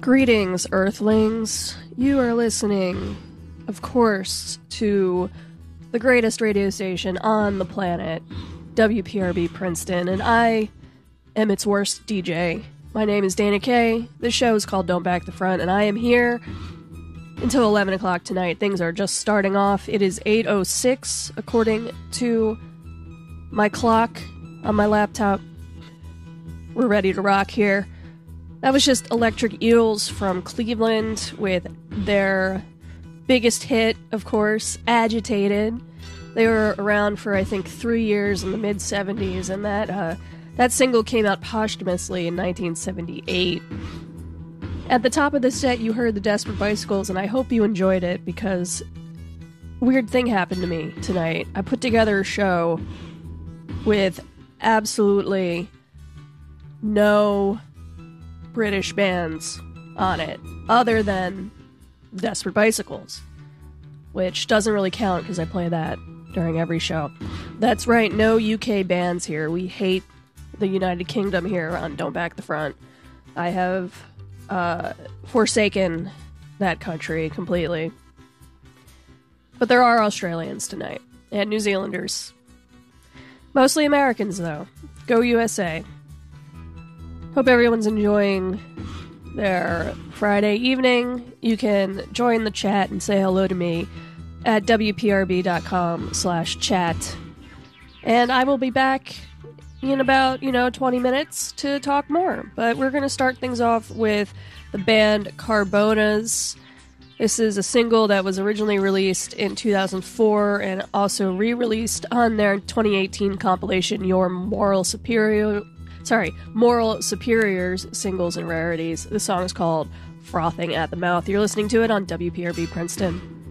Greetings, Earthlings. You are listening, of course, to the greatest radio station on the planet, WPRB Princeton, and I am its worst DJ. My name is Dana Kay. This show is called Don't Back the Front, and I am here until 11 o'clock tonight. Things are just starting off. It is 8:06, according to my clock on my laptop. We're ready to rock here. That was just Electric Eels from Cleveland with their biggest hit, of course, Agitated. They were around for, I think, 3 years in the mid-'70s, and that single came out posthumously in 1978. At the top of the set, you heard the Desperate Bicycles, and I hope you enjoyed it, because a weird thing happened to me tonight. I put together a show with absolutely no British bands on it, other than Desperate Bicycles, which doesn't really count because I play that during every show. That's right, no UK bands here. We hate the United Kingdom here on Don't Back the Front. I have forsaken that country completely. But there are Australians tonight, and New Zealanders. Mostly Americans, though. Go USA. Hope everyone's enjoying their Friday evening. You can join the chat and say hello to me at wprb.com/chat. And I will be back in about, 20 minutes to talk more. But we're going to start things off with the band Carbonas. This is a single that was originally released in 2004 and also re-released on their 2018 compilation, Your Moral Superiors Singles and Rarities. The song is called Frothing at the Mouth. You're listening to it on WPRB Princeton.